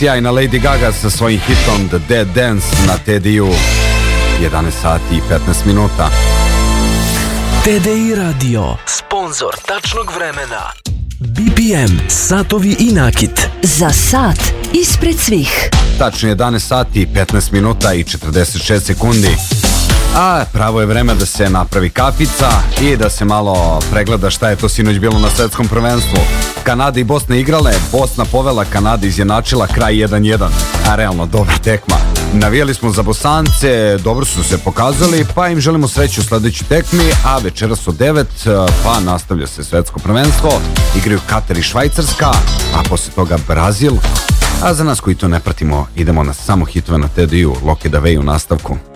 sjajna Lady Gaga sa svojim hitom The Dead Dance na TDI-u. 11 sati i 15 minuta. TDI Radio, sponsor tačnog vremena. BPM, satovi i nakit. Za sat ispred svih. Tačno 11 sati i 15 minuta i 46 sekundi. A pravo je vreme da se napravi kafica i da se malo pregleda šta je to sinoć bilo na svetskom prvenstvu. Kanada i Bosna igrale, Bosna povela, Kanada izjednačila, kraj 1-1. A realno dobra tekma. Navijali smo za Bosance, dobro su se pokazali, pa im želimo sreću u sledećoj tekmi, a večeras od 9, pa nastavlja se svetsko prvenstvo. Igraju Katar i Švajcarska, a posle toga Brazil. A za nas koji to ne pratimo, idemo na samo hitove na TDI-u, Loke da Veju u nastavku.